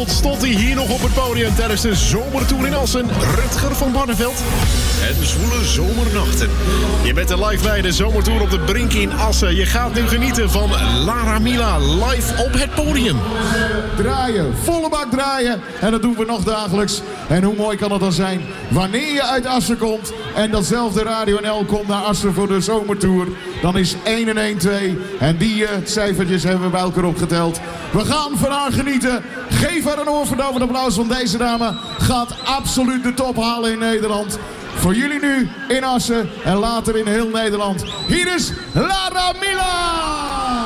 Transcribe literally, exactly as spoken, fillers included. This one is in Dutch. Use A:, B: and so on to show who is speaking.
A: vanavond stond hij hier nog op het podium tijdens de Zomertour in Assen. Rutger van Barneveld. En zwoele zomernachten. Je bent er live bij de Zomertour op de Brink in Assen. Je gaat nu genieten van Lara Mila live op het podium.
B: Draaien, volle bak draaien. En dat doen we nog dagelijks. En hoe mooi kan het dan zijn wanneer je uit Assen komt en datzelfde Radio N L komt naar Assen voor de Zomertour. Dan is één en één twee. En die uh, cijfertjes hebben we bij elkaar opgeteld. We gaan van haar genieten. Geef haar een oorverdovend applaus, want deze dame gaat absoluut de top halen in Nederland. Voor jullie nu in Assen en later in heel Nederland. Hier is Lara Mila!